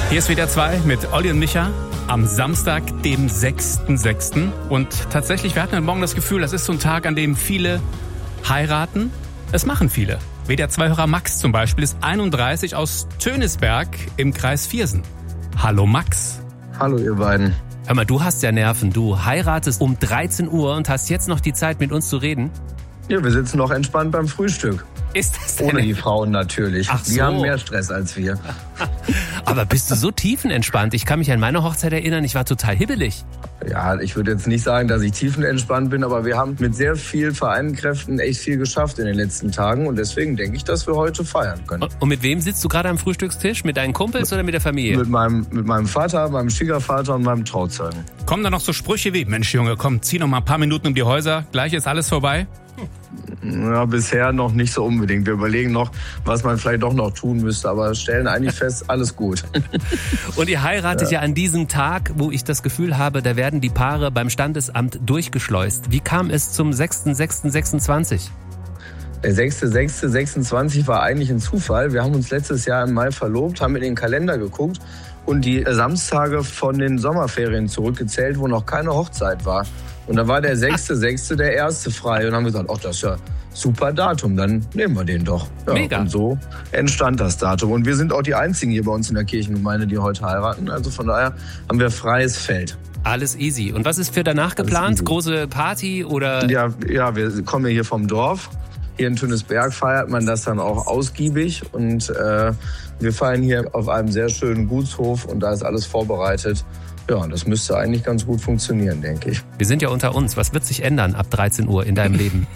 Hier ist WDR 2 mit Olli und Micha am Samstag, dem 6.6. Und tatsächlich, wir hatten heute Morgen das Gefühl, das ist so ein Tag, an dem viele heiraten. Es machen viele. WDR 2-Hörer Max zum Beispiel ist 31 aus Tönisberg im Kreis Viersen. Hallo Max. Hallo ihr beiden. Hör mal, du hast ja Nerven. Du heiratest um 13 Uhr und hast jetzt noch die Zeit, mit uns zu reden. Ja, wir sitzen noch entspannt beim Frühstück. Ist das Ohne die Frauen natürlich. Ach so. Die haben mehr Stress als wir. Aber bist du so tiefenentspannt? Ich kann mich an meine Hochzeit erinnern, ich war total hibbelig. Ja, ich würde jetzt nicht sagen, dass ich tiefenentspannt bin, aber wir haben mit sehr viel vereinten Kräften echt viel geschafft in den letzten Tagen und deswegen denke ich, dass wir heute feiern können. Und mit wem sitzt du gerade am Frühstückstisch? Mit deinen Kumpels oder mit der Familie? Mit meinem Vater, meinem Schwiegervater und meinem Trauzeugen. Kommen da noch so Sprüche wie, Mensch Junge, komm, zieh noch mal ein paar Minuten um die Häuser, gleich ist alles vorbei? Ja, bisher noch nicht so unbedingt. Wir überlegen noch, was man vielleicht doch noch tun müsste, aber stellen eigentlich fest, alles gut. Und ihr heiratet ja an diesem Tag, wo ich das Gefühl habe, da werden die Paare beim Standesamt durchgeschleust. Wie kam es zum 6.6.26? Der 6.6.26 war eigentlich ein Zufall. Wir haben uns letztes Jahr im Mai verlobt, haben in den Kalender geguckt und die Samstage von den Sommerferien zurückgezählt, wo noch keine Hochzeit war. Und da war der 6.6. der erste frei. Und dann haben wir gesagt, ach, das ist ja super Datum, dann nehmen wir den doch. Ja, mega. Und so entstand das Datum. Und wir sind auch die Einzigen hier bei uns in der Kirchengemeinde, die heute heiraten. Also von daher haben wir freies Feld. Alles easy. Und was ist für danach geplant? Große Party oder? Ja, wir kommen ja hier vom Dorf. Hier in Tönisberg feiert man das dann auch ausgiebig. Und wir feiern hier auf einem sehr schönen Gutshof und da ist alles vorbereitet. Ja, das müsste eigentlich ganz gut funktionieren, denke ich. Wir sind ja unter uns. Was wird sich ändern ab 13 Uhr in deinem Leben?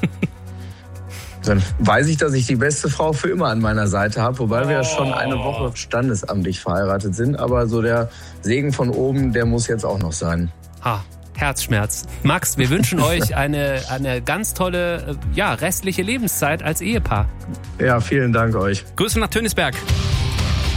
Dann weiß ich, dass ich die beste Frau für immer an meiner Seite habe, wobei wir ja schon eine Woche standesamtlich verheiratet sind. Aber so der Segen von oben, der muss jetzt auch noch sein. Ha, Herzschmerz. Max, wir wünschen euch eine ganz tolle, restliche Lebenszeit als Ehepaar. Ja, vielen Dank euch. Grüße nach Tönisberg.